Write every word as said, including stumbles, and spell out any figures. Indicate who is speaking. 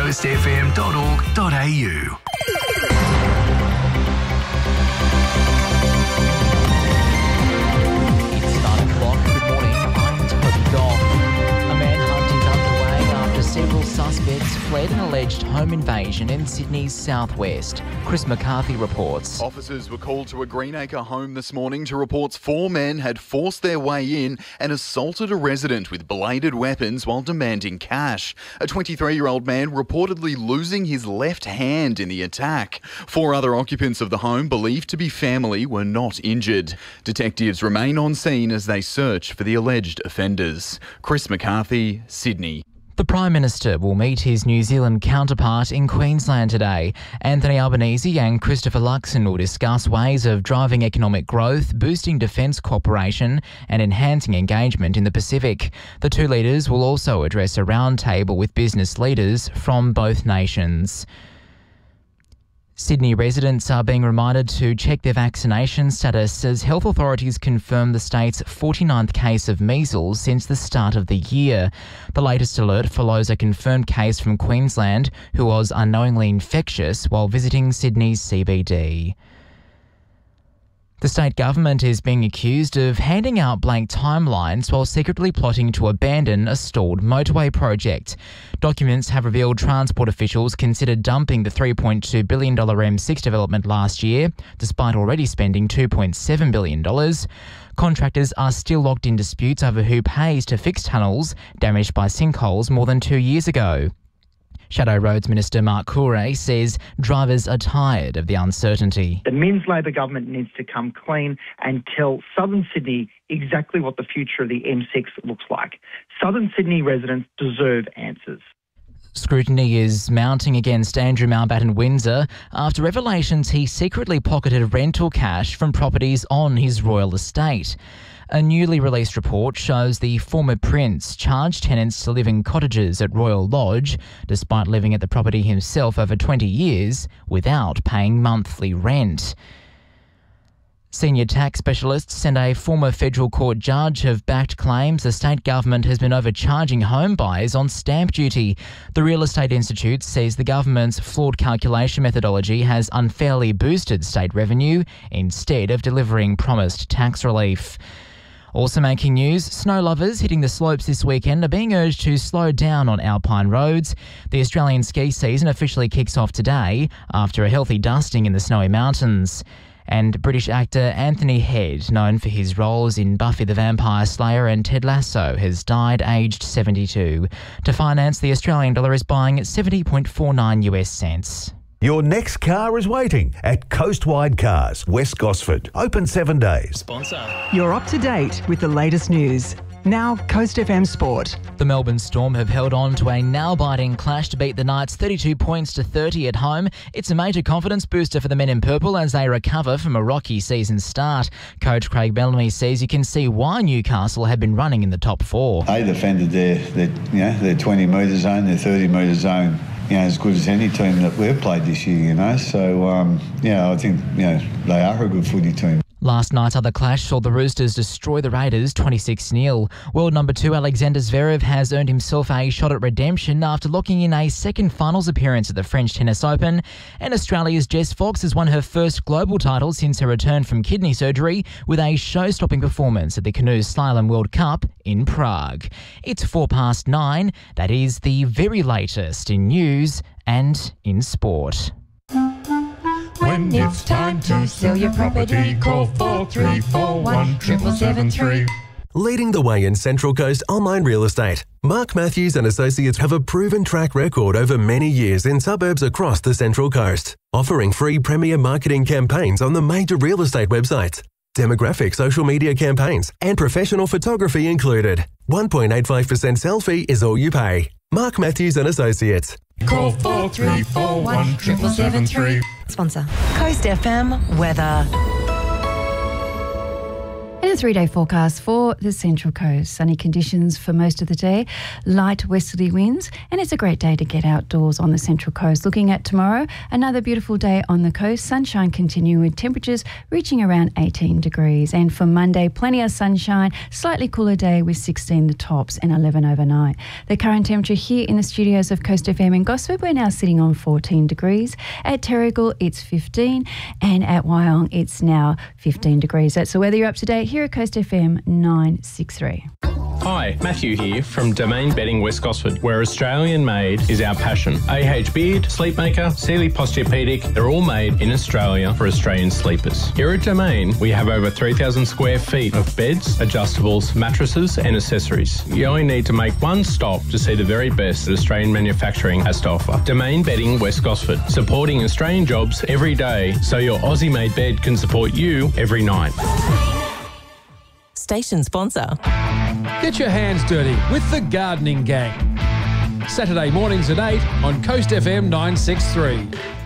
Speaker 1: coast f m dot org dot a u.
Speaker 2: Several suspects fled an alleged home invasion in Sydney's southwest. Chris McCarthy reports.
Speaker 3: Officers were called to a Greenacre home this morning to reports four men had forced their way in and assaulted a resident with bladed weapons while demanding cash. A twenty-three-year-old man reportedly losing his left hand in the attack. Four other occupants of the home, believed to be family, were not injured. Detectives remain on scene as they search for the alleged offenders. Chris McCarthy, Sydney.
Speaker 2: The Prime Minister will meet his New Zealand counterpart in Queensland today. Anthony Albanese and Christopher Luxon will discuss ways of driving economic growth, boosting defence cooperation and enhancing engagement in the Pacific. The two leaders will also address a roundtable with business leaders from both nations. Sydney residents are being reminded to check their vaccination status as health authorities confirm the state's forty-ninth case of measles since the start of the year. The latest alert follows a confirmed case from Queensland who was unknowingly infectious while visiting Sydney's C B D. The state government is being accused of handing out blank timelines while secretly plotting to abandon a stalled motorway project. Documents have revealed transport officials considered dumping the three point two billion dollars M six development last year, despite already spending two point seven billion dollars. Contractors are still locked in disputes over who pays to fix tunnels damaged by sinkholes more than two years ago. Shadow Roads Minister Mark Courey says drivers are tired of the uncertainty.
Speaker 4: The Minns Labor government needs to come clean and tell Southern Sydney exactly what the future of the M six looks like. Southern Sydney residents deserve answers.
Speaker 2: Scrutiny is mounting against Andrew Mountbatten Windsor after revelations he secretly pocketed rental cash from properties on his royal estate. A newly released report shows the former prince charged tenants to live in cottages at Royal Lodge, despite living at the property himself over twenty years, without paying monthly rent. Senior tax specialists and a former federal court judge have backed claims the state government has been overcharging home buyers on stamp duty. The Real Estate Institute says the government's flawed calculation methodology has unfairly boosted state revenue instead of delivering promised tax relief. Also making news, snow lovers hitting the slopes this weekend are being urged to slow down on alpine roads. The Australian ski season officially kicks off today after a healthy dusting in the snowy mountains. And British actor Anthony Head, known for his roles in Buffy the Vampire Slayer and Ted Lasso, has died aged seventy-two. To finance, the Australian dollar is buying at seventy point four nine US cents.
Speaker 5: Your next car is waiting at Coastwide Cars, West Gosford. Open seven days.
Speaker 6: Sponsor.
Speaker 7: You're up to date with the latest news. Now, Coast F M Sport.
Speaker 2: The Melbourne Storm have held on to a nail-biting clash to beat the Knights thirty-two points to thirty at home. It's a major confidence booster for the men in purple as they recover from a rocky season start. Coach Craig Bellamy says you can see why Newcastle have been running in the top four.
Speaker 8: They defended their, their, you know, their twenty metre zone, their thirty metre zone, you know, as good as any team that we've played this year, you know. So, um, yeah, I think, you know, they are a good footy team.
Speaker 2: Last night's other clash saw the Roosters destroy the Raiders twenty-six nil. World number two Alexander Zverev has earned himself a shot at redemption after locking in a second finals appearance at the French Tennis Open. And Australia's Jess Fox has won her first global title since her return from kidney surgery with a show-stopping performance at the Canoe Slalom World Cup in Prague. It's four past nine. That is the very latest in news and in sport.
Speaker 9: When it's time to sell your property, call four three four one, seven seven three.
Speaker 10: Leading the way in Central Coast online real estate, Mark Matthews and Associates have a proven track record over many years in suburbs across the Central Coast, offering free premier marketing campaigns on the major real estate websites, demographic social media campaigns, and professional photography included. one point eight five percent sell fee is all you pay. Mark Matthews and Associates.
Speaker 9: Call four three four one, seven seven three.
Speaker 7: Sponsor. Coast F M weather.
Speaker 11: It
Speaker 6: With a three-day forecast for the Central Coast. Sunny conditions for most of the day, light westerly winds, and it's a great day to get outdoors on the Central Coast. Looking at tomorrow, another beautiful day on the coast, sunshine continuing with temperatures reaching around eighteen degrees. And for Monday, plenty of sunshine, slightly cooler day with sixteen the tops and eleven overnight. The current temperature here in the studios of Coast F M in Gosford, we're now sitting on fourteen degrees. At Terrigal, it's fifteen, and at Wyong, it's now fifteen degrees. That's the weather. You're up to date here at Coast F M nine sixty-three.
Speaker 11: Hi, Matthew here from Domain Bedding West Gosford, where Australian made is our passion. A H Beard, Sleepmaker, Sealy Posturepedic, they're all made in Australia for Australian sleepers. Here at Domain, we have over three thousand square feet of beds, adjustables, mattresses and accessories. You only need to make one stop to see the very best that Australian manufacturing has to offer. Domain Bedding West Gosford, supporting Australian jobs every day so your Aussie-made bed can support you every night.
Speaker 12: Station sponsor.
Speaker 13: Get your hands dirty with the Gardening Gang. Saturday mornings at eight on Coast F M nine sixty-three.